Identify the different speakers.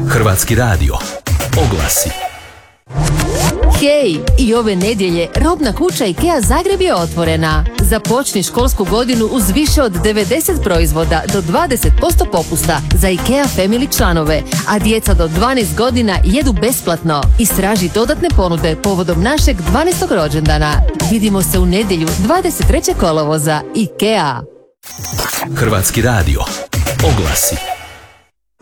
Speaker 1: Hrvatski radio. Oglasi.
Speaker 2: Hej, i ove nedjelje robna kuća IKEA Zagreb je otvorena. Započni školsku godinu uz više od 90 proizvoda do 20% popusta za IKEA Family članove, a djeca do 12 godina jedu besplatno. Istraži dodatne ponude povodom našeg 12. rođendana. Vidimo se u nedjelju 23. kolovoza. IKEA.
Speaker 1: Hrvatski radio. Oglasi.